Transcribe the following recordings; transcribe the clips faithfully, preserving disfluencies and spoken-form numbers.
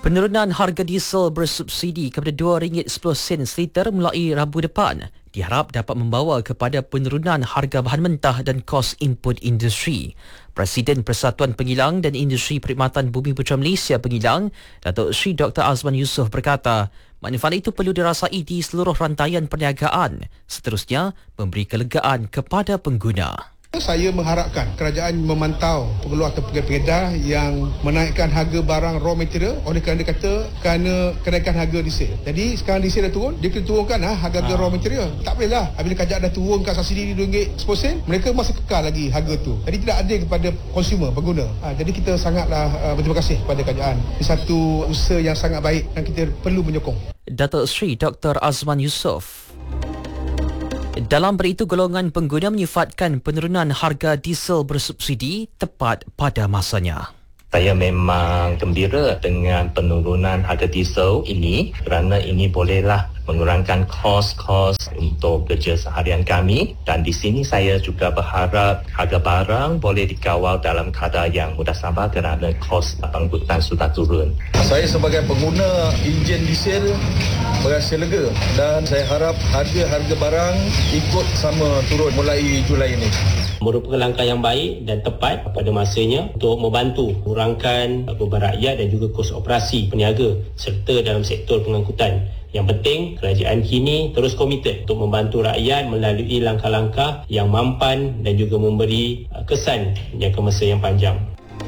Penurunan harga diesel bersubsidi kepada dua ringgit sepuluh sen seliter mulai Rabu depan diharap dapat membawa kepada penurunan harga bahan mentah dan kos input industri. Presiden Persatuan Pengilang dan Industri Perkhidmatan Bumi Putera Malaysia Pengilang, Datuk Seri Doktor Azman Yusof berkata, manfaat itu perlu dirasai di seluruh rantaian perniagaan. Seterusnya, memberi kelegaan kepada pengguna. Saya mengharapkan kerajaan memantau pengeluar atau pengedar yang menaikkan harga barang raw material oleh kerana dia kata kerana kenaikan harga diesel. Jadi sekarang diesel dah turun, dia kena turunkan ha, harga-harga raw material. Tak boleh lah. Apabila kerajaan dah turunkan subsidi dua ringgit sepuluh sen, mereka masih kekal lagi harga tu. Jadi tidak adil kepada konsumer, pengguna. Ha, jadi kita sangatlah uh, berterima kasih kepada kerajaan. Ini satu usaha yang sangat baik dan kita perlu menyokong. Datuk Seri Doktor Azman Yusof. Dalam beritu, golongan pengguna menyifatkan penurunan harga diesel bersubsidi tepat pada masanya. Saya memang gembira dengan penurunan harga diesel ini kerana ini bolehlah mengurangkan kos-kos untuk kerja seharian kami, dan di sini saya juga berharap harga barang boleh dikawal dalam kadar yang mudah sabar kerana kos pengangkutan sudah turun. Saya sebagai pengguna enjin diesel berasa lega dan saya harap harga-harga barang ikut sama turun mulai Julai ini. Merupakan langkah yang baik dan tepat pada masanya untuk membantu kurangkan beban rakyat dan juga kos operasi peniaga serta dalam sektor pengangkutan. Yang penting, kerajaan kini terus komited untuk membantu rakyat melalui langkah-langkah yang mampan dan juga memberi kesan jangka masa yang panjang.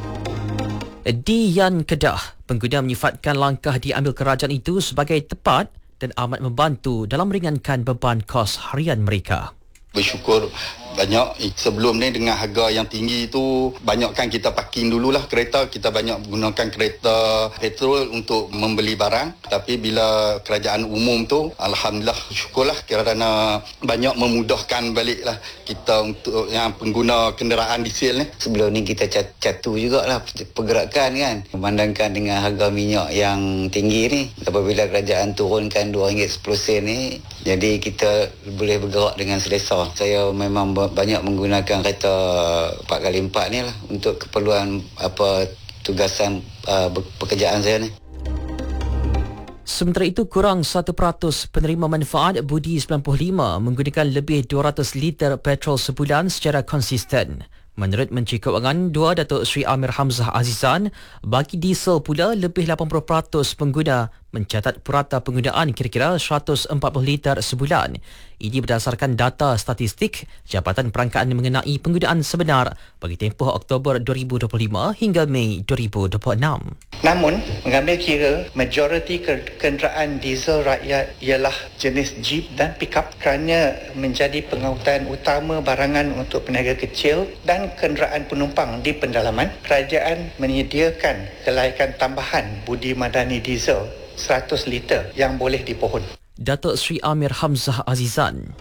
Di Yan Kedah, pengguna menyifatkan langkah diambil kerajaan itu sebagai tepat dan amat membantu dalam meringankan beban kos harian mereka. Bersyukur banyak sebelum ni dengan harga yang tinggi tu, banyakkan kita parking dululah kereta, kita banyak gunakan kereta petrol untuk membeli barang. Tapi bila kerajaan umum tu, alhamdulillah syukurlah kerana banyak memudahkan baliklah kita untuk yang pengguna kenderaan diesel ni. Sebelum ni kita catu jugalah pergerakan kan, memandangkan dengan harga minyak yang tinggi ni. Apabila kerajaan turunkan dua ringgit sepuluh sen ni, jadi kita boleh bergerak dengan selesa. Saya memang banyak menggunakan kereta empat kali empat ni lah untuk keperluan apa tugasan uh, pekerjaan saya ni. Sementara itu, kurang satu peratus penerima manfaat Budi sembilan puluh lima menggunakan lebih dua ratus liter petrol sebulan secara konsisten. Menurut Menteri Keuangan dua Datuk Seri Amir Hamzah Azizan, bagi diesel pula lebih lapan puluh peratus pengguna mencatat purata penggunaan kira-kira seratus empat puluh liter sebulan. Ini berdasarkan data statistik Jabatan Perangkaan mengenai penggunaan sebenar bagi tempoh Oktober dua ribu dua puluh lima hingga Mei dua ribu dua puluh enam. Namun, mengambil kira majoriti kenderaan diesel rakyat ialah jenis Jeep dan pickup kerana menjadi pengangkutan utama barangan untuk peniaga kecil dan kenderaan penumpang di pendalaman, kerajaan menyediakan kelaikan tambahan budi madani diesel seratus liter yang boleh dipohon. Datuk Seri Amir Hamzah Azizan.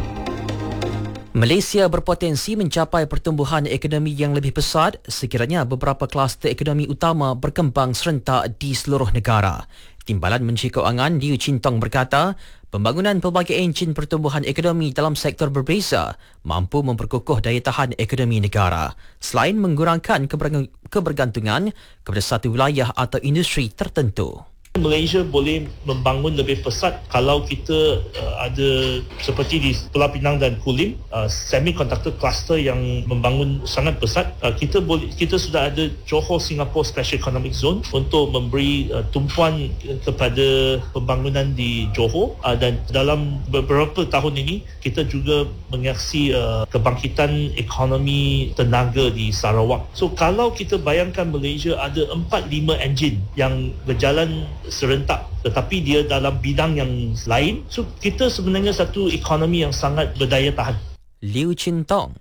Malaysia berpotensi mencapai pertumbuhan ekonomi yang lebih pesat sekiranya beberapa kluster ekonomi utama berkembang serentak di seluruh negara. Timbalan Menteri Keuangan Liu Chin Tong berkata, pembangunan pelbagai enjin pertumbuhan ekonomi dalam sektor berbeza mampu memperkukuh daya tahan ekonomi negara selain mengurangkan kebergantungan kepada satu wilayah atau industri tertentu. Malaysia boleh membangun lebih pesat kalau kita uh, ada seperti di Pulau Pinang dan Kulim, uh, semiconductor cluster yang membangun sangat pesat. Uh, kita boleh kita sudah ada Johor Singapore Special Economic Zone untuk memberi uh, tumpuan kepada pembangunan di Johor, uh, dan dalam beberapa tahun ini kita juga menyaksi uh, kebangkitan ekonomi tenaga di Sarawak. So kalau kita bayangkan Malaysia ada empat lima enjin yang berjalan serentak tetapi dia dalam bidang yang lain, so kita sebenarnya satu ekonomi yang sangat berdaya tahan. Liu Chin Tong.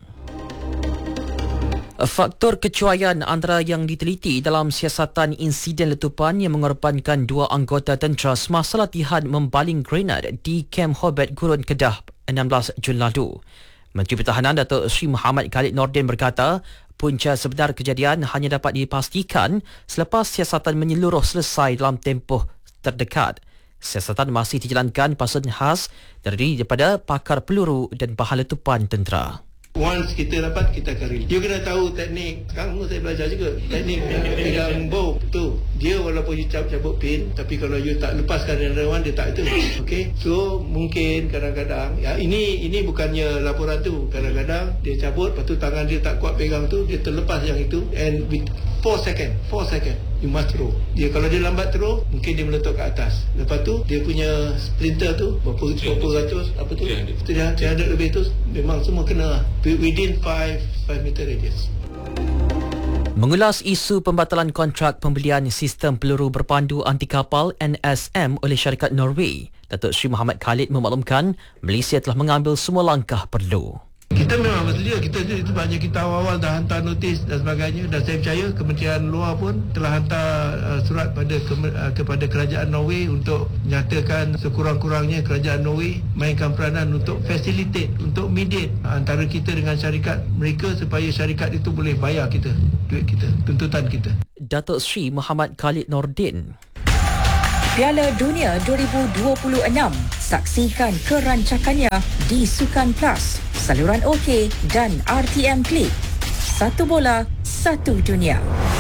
Faktor kecuaian antara yang diteliti dalam siasatan insiden letupan yang mengorbankan dua anggota tentera semasa latihan membaling grenad di Kem Hobet Gurun Kedah enam belas Jun lalu. Menteri Pertahanan Datuk Seri Muhammad Khalid Nordin berkata, punca sebenar kejadian hanya dapat dipastikan selepas siasatan menyeluruh selesai dalam tempoh terdekat. Siasatan masih dijalankan pasukan khas terdiri daripada pakar peluru dan bahan letupan tentera. Once kita dapat, kita akan release. You kena tahu teknik. Sekarang saya belajar juga teknik pegang bom tu. dia walaupun you cabut pin, tapi kalau you tak lepaskan another one, dia tak itu. Okay, so mungkin kadang-kadang ya, ini ini bukannya laporan tu, kadang-kadang dia cabut, lepas tu tangan dia tak kuat pegang tu, dia terlepas yang itu, and with four second four second you must throw. Dia kalau dia lambat throw, mungkin dia meletup ke atas. Lepas tu dia punya splinter tu berapa berapa ratus apa tu, tiga ratus lebih tu, memang semua kena within five meter radius. Mengulas isu pembatalan kontrak pembelian sistem peluru berpandu anti kapal N S M oleh syarikat Norway, Datuk Seri Muhammad Khalid memaklumkan Malaysia telah mengambil semua langkah perlu. Kita memang bersedia, kita sebabnya kita awal-awal dah hantar notis dan sebagainya, dan saya percaya Kementerian Luar pun telah hantar uh, surat pada ke, uh, kepada kerajaan Norway untuk menyatakan sekurang-kurangnya kerajaan Norway mainkan peranan untuk facilitate, untuk mediate uh, antara kita dengan syarikat mereka supaya syarikat itu boleh bayar kita duit kita, tuntutan kita. Datuk Seri Muhammad Khalid Nordin. Piala Dunia dua ribu dua puluh enam. Saksikan kerancakannya di Sukan Plus, saluran OK dan R T M Klik. Satu bola, satu dunia.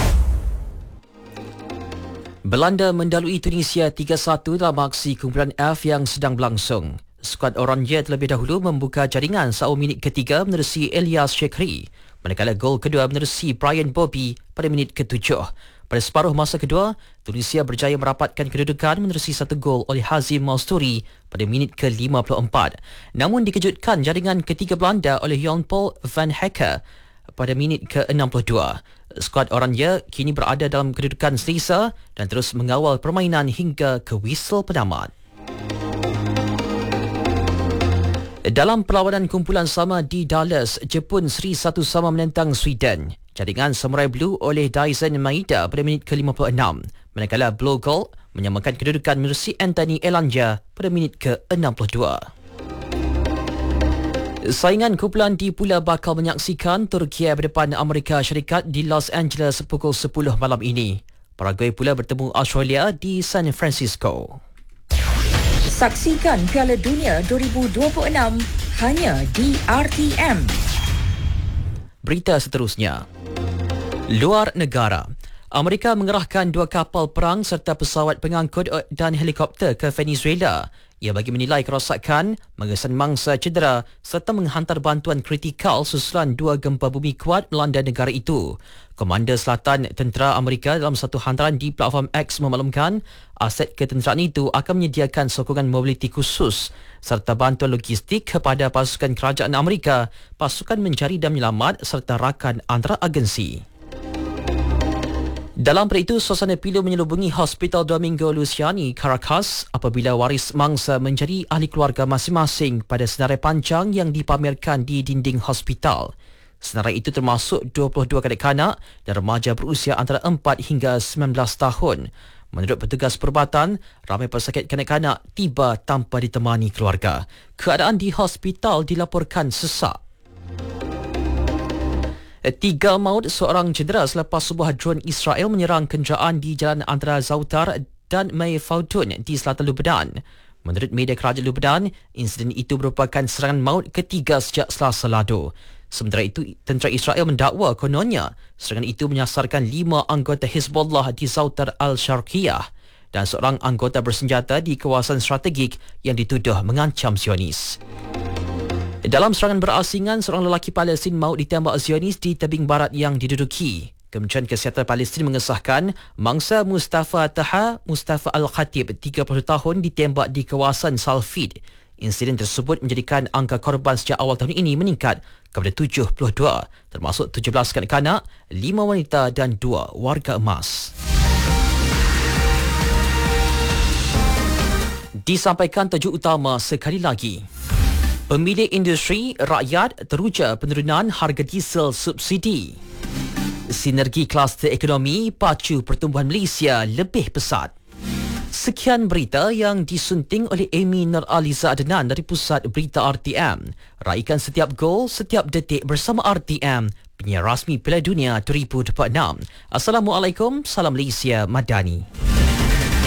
Belanda mendalui Tunisia tiga satu dalam aksi kumpulan F yang sedang berlangsung. Skuad Oranje terlebih dahulu membuka jaringan saat minit ketiga menerusi Elias Shekri, manakala gol kedua menerusi Brian Bobby pada minit ketujuh. Pada separuh masa kedua, Tunisia berjaya merapatkan kedudukan menerusi satu gol oleh Hazim Mausturi pada minit ke lima puluh empat. Namun dikejutkan jaringan ketiga Belanda oleh Jan Paul van Hekke pada minit ke enam puluh dua. Skuad Oranje kini berada dalam kedudukan selesa dan terus mengawal permainan hingga ke whistle penamat. Dalam perlawanan kumpulan sama di Dallas, Jepun seri satu sama menentang Sweden. Jaringan Samurai Blue oleh Daisen Maeda pada minit ke lima puluh enam. Manakala Blue Gold menyamakan kedudukan menerusi Anthony Elanga pada minit ke enam puluh dua. Saingan kumpulan D pula bakal menyaksikan Turki berdepan Amerika Syarikat di Los Angeles pukul sepuluh malam ini. Paraguay pula bertemu Australia di San Francisco. Saksikan Piala Dunia dua ribu dua puluh enam hanya di R T M. Berita seterusnya. Luar negara. Amerika mengerahkan dua kapal perang serta pesawat pengangkut dan helikopter ke Venezuela. Ia bagi menilai kerosakan, mengesan mangsa cedera serta menghantar bantuan kritikal susulan dua gempa bumi kuat melanda negara itu. Komander Selatan Tentera Amerika dalam satu hantaran di platform X memaklumkan aset ketenteraan itu akan menyediakan sokongan mobiliti khusus serta bantuan logistik kepada pasukan kerajaan Amerika, pasukan mencari dan menyelamat serta rakan antara agensi. Dalam pada itu, suasana pilu menyelubungi Hospital Domingo Luciani, Caracas apabila waris mangsa menjadi ahli keluarga masing-masing pada senarai pancang yang dipamerkan di dinding hospital. Senarai itu termasuk dua puluh dua kanak-kanak dan remaja berusia antara empat hingga sembilan belas tahun. Menurut petugas perubatan, ramai pesakit kanak-kanak tiba tanpa ditemani keluarga. Keadaan di hospital dilaporkan sesak. Tiga maut, seorang cedera selepas sebuah drone Israel menyerang kenderaan di jalan antara Zautar dan May Fautun di selatan Lebanon. Menurut media kerajaan Lebanon, insiden itu merupakan serangan maut ketiga sejak Selasa lalu. Sementara itu, tentera Israel mendakwa kononnya serangan itu menyasarkan lima anggota Hizbullah di Zautar al-Sharqiyah dan seorang anggota bersenjata di kawasan strategik yang dituduh mengancam Zionis. Dalam serangan berasingan, seorang lelaki Palestin maut ditembak Zionis di tebing barat yang diduduki. Kementerian Kesihatan Palestin mengesahkan mangsa Mustafa Taha Mustafa Al-Khatib, tiga puluh tahun, ditembak di kawasan Salfid. Insiden tersebut menjadikan angka korban sejak awal tahun ini meningkat kepada tujuh puluh dua, termasuk tujuh belas kanak-kanak, lima wanita dan dua warga emas. Disampaikan tajuk utama sekali lagi. Pemilik industri, rakyat teruja penurunan harga diesel subsidi. Sinergi kluster ekonomi pacu pertumbuhan Malaysia lebih pesat. Sekian berita yang disunting oleh Amy Nur Aliza Adnan dari Pusat Berita R T M. Raikan setiap gol, setiap detik bersama R T M, penyiar rasmi Piala Dunia dua ribu dua puluh enam. Assalamualaikum, salam Malaysia Madani.